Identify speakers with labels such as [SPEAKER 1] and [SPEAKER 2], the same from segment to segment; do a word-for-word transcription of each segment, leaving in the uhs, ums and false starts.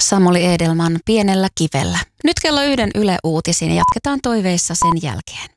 [SPEAKER 1] Samuli Edelman Pienellä kivellä. Nyt kello yhden Yle Uutisiin ja jatketaan toiveissa sen jälkeen.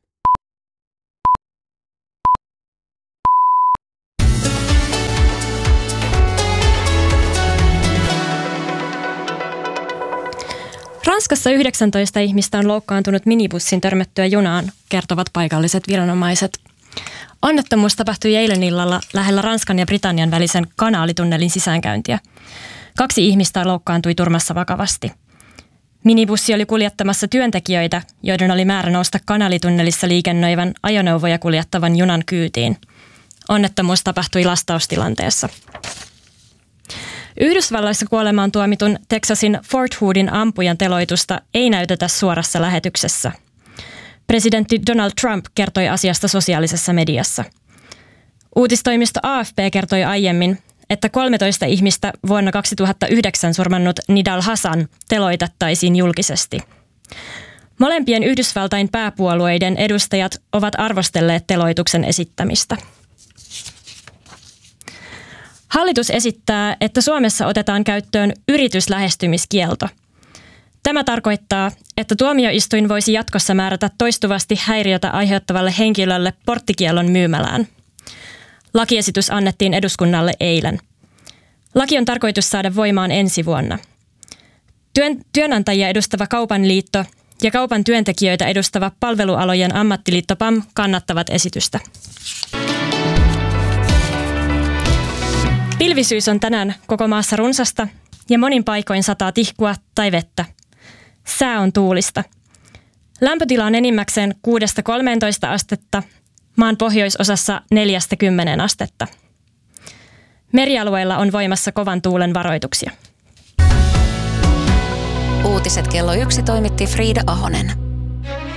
[SPEAKER 2] Ranskassa yhdeksäntoista ihmistä on loukkaantunut minibussin törmättyä junaan, kertovat paikalliset viranomaiset. Onnettomuus tapahtui eilen illalla lähellä Ranskan ja Britannian välisen kanaalitunnelin sisäänkäyntiä. Kaksi ihmistä loukkaantui turmassa vakavasti. Minibussi oli kuljettamassa työntekijöitä, joiden oli määrä nousta kanaalitunnelissa liikennöivän ajoneuvoja kuljettavan junan kyytiin. Onnettomuus tapahtui lastaustilanteessa. Yhdysvalloissa kuolemaan tuomitun Texasin Fort Hoodin ampujan teloitusta ei näytetä suorassa lähetyksessä. Presidentti Donald Trump kertoi asiasta sosiaalisessa mediassa. Uutistoimisto A F P kertoi aiemmin, että kolmetoista ihmistä vuonna kaksituhattayhdeksän surmannut Nidal Hasan teloitettaisiin julkisesti. Molempien Yhdysvaltain pääpuolueiden edustajat ovat arvostelleet teloituksen esittämistä. Hallitus esittää, että Suomessa otetaan käyttöön yrityslähestymiskielto. Tämä tarkoittaa, että tuomioistuin voisi jatkossa määrätä toistuvasti häiriötä aiheuttavalle henkilölle porttikiellon myymälään. Lakiesitys annettiin eduskunnalle eilen. Laki on tarkoitus saada voimaan ensi vuonna. Työn, työnantajia edustava Kaupan liitto ja kaupan työntekijöitä edustava palvelualojen ammattiliitto P A M kannattavat esitystä. Pilvisyys on tänään koko maassa runsasta ja monin paikoin sataa tihkua tai vettä. Sää on tuulista. Lämpötila on enimmäkseen kuudesta kolmeentoista astetta, maan pohjoisosassa neljästä kymmeneen astetta. Merialueilla on voimassa kovan tuulen varoituksia.
[SPEAKER 1] Uutiset kello yksi toimitti Friida Ahonen.